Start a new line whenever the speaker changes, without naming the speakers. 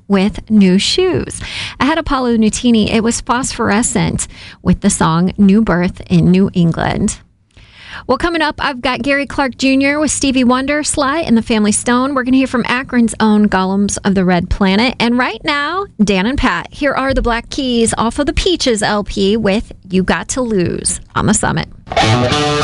with New Shoes. Ahead of Paolo Nutini, it was Phosphorescent with the song New Birth in New England. Well, coming up, I've got Gary Clark Jr. with Stevie Wonder, Sly, and the Family Stone. We're going to hear from Akron's own Golems of the Red Planet. And right now, Dan and Pat, here are the Black Keys off of the Peaches LP with You Got to Lose on the Summit.